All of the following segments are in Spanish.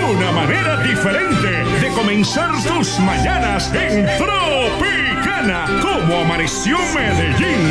Una manera diferente de comenzar tus mañanas en Tropicana. Como amaneció Medellín.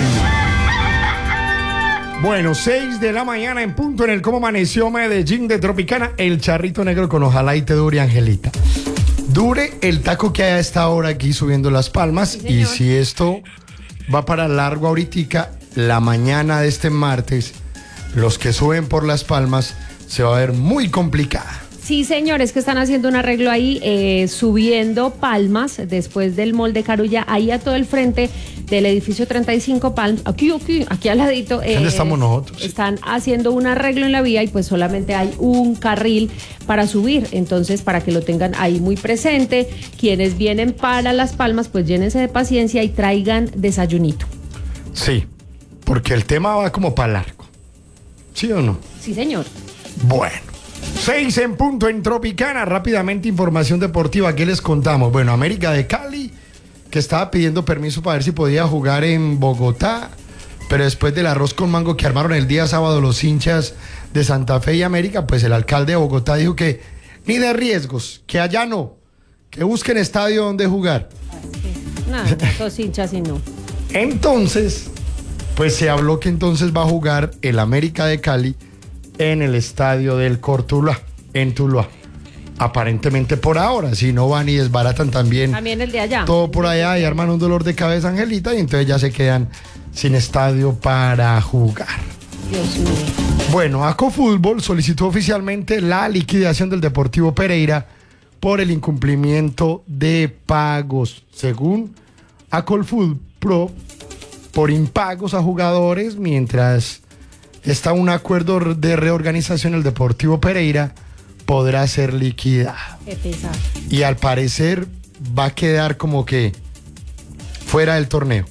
Bueno, 6 de la mañana en punto en el Cómo Amaneció Medellín de Tropicana. El charrito negro con ojalá y te dure, Angelita. Dure el taco que hay a esta hora aquí subiendo Las Palmas. Sí, y si esto va para largo ahorita, la mañana de este martes, los que suben por Las Palmas se va a ver muy complicada. Sí, señores, que están haciendo un arreglo ahí, subiendo Palmas, después del Mall de Carulla, ahí a todo el frente del edificio 35 Palmas, aquí al ladito. ¿Dónde estamos nosotros? Están haciendo un arreglo en la vía y pues solamente hay un carril para subir, entonces para que lo tengan ahí muy presente. Quienes vienen para Las Palmas, pues llénense de paciencia y traigan desayunito. Sí, porque el tema va como para largo. ¿Sí o no? Sí, señor. Bueno. 6 en punto en Tropicana. Rápidamente información deportiva. ¿Qué les contamos? Bueno, América de Cali, que estaba pidiendo permiso para ver si podía jugar en Bogotá, pero después del arroz con mango que armaron el día sábado los hinchas de Santa Fe y América, pues el alcalde de Bogotá dijo que ni de riesgos, que allá no, que busquen estadio donde jugar. Nada, esos hinchas y no. Entonces, pues se habló que entonces va a jugar el América de Cali en el estadio del Cortuluá, en Tuluá. Aparentemente por ahora, si no van y desbaratan también el de allá. Todo por allá y arman un dolor de cabeza, Angelita, y entonces ya se quedan sin estadio para jugar. Dios mío. Bueno, Acofútbol solicitó oficialmente la liquidación del Deportivo Pereira por el incumplimiento de pagos. Según Acolfut Pro, por impagos a jugadores, mientras está un acuerdo de reorganización, el Deportivo Pereira podrá ser liquidado. Qué pesado. Y al parecer va a quedar como que fuera del torneo.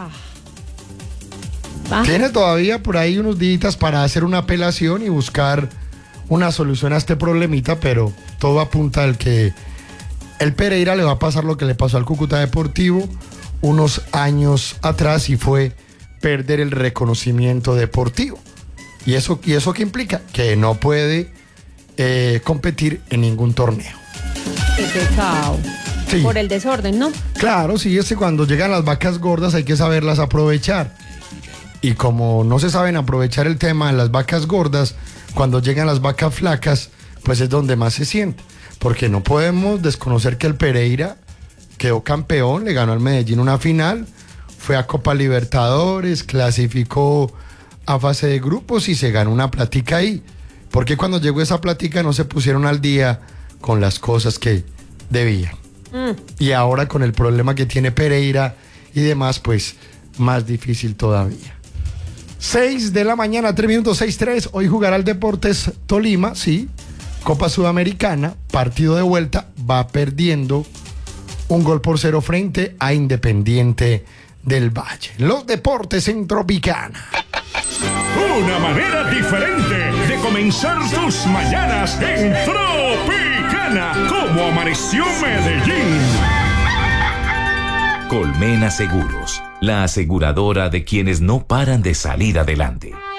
Tiene todavía por ahí unos días para hacer una apelación y buscar una solución a este problemita, pero todo apunta al que el Pereira le va a pasar lo que le pasó al Cúcuta Deportivo unos años atrás, y fue perder el reconocimiento deportivo. ¿Y eso qué implica? Que no puede competir en ningún torneo. Qué pecado. Sí. Por el desorden, ¿no? Claro, sí, es que cuando llegan las vacas gordas hay que saberlas aprovechar. Y como no se saben aprovechar el tema de las vacas gordas, cuando llegan las vacas flacas, pues es donde más se siente. Porque no podemos desconocer que el Pereira quedó campeón, le ganó al Medellín una final, fue a Copa Libertadores, clasificó a fase de grupos y se ganó una plática ahí. Porque cuando llegó esa plática no se pusieron al día con las cosas que debían. Y ahora con el problema que tiene Pereira y demás, pues más difícil todavía. 6 de la mañana, 3 minutos, 6:03. Hoy jugará el Deportes Tolima, sí, Copa Sudamericana, partido de vuelta, va perdiendo 1-0 frente a Independiente del Valle. Los deportes en Tropicana. Una manera diferente de comenzar tus mañanas en Tropicana. Como amaneció Medellín. Colmena Seguros, la aseguradora de quienes no paran de salir adelante.